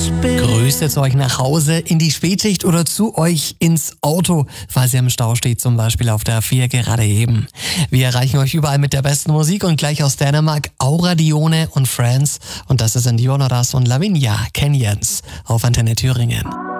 Grüße zu euch nach Hause, in die Spätschicht oder zu euch ins Auto, falls ihr im Stau steht, zum Beispiel auf der A4 gerade eben. Wir erreichen euch überall mit der besten Musik und gleich aus Dänemark Aura Dione und Friends. Und das sind Jonas und Lavinia Kenyans auf Antenne Thüringen.